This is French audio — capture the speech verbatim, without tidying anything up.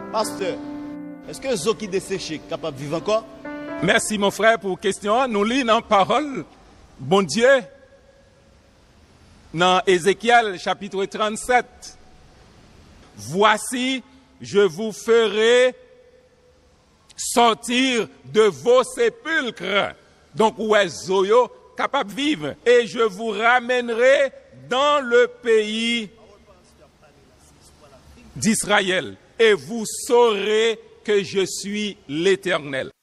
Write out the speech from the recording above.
Pasteur, est-ce que ceux qui desséchent sont capables de vivre encore? Merci mon frère pour la question. Nous lisons dans la parole, bon Dieu, dans Ézéchiel chapitre trente-sept. Voici, je vous ferai sortir de vos sépulcres. Donc, où est Zoyo capable de vivre? Et je vous ramènerai dans le pays d'Israël. Et vous saurez que je suis l'Éternel.